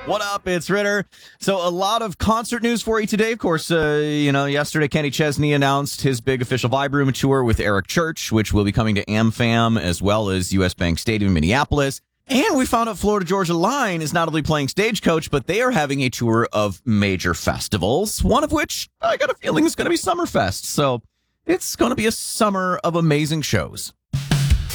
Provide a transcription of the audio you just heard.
What up? It's Ritter. So a lot of concert news for you today. Of course, yesterday Kenny Chesney announced his big official Vibe Room tour with Eric Church, which will be coming to AmFam as well as US Bank Stadium in Minneapolis. And we found out Florida Georgia Line is not only playing Stagecoach, but they are having a tour of major festivals, one of which I got a feeling is going to be Summerfest. So it's going to be a summer of amazing shows.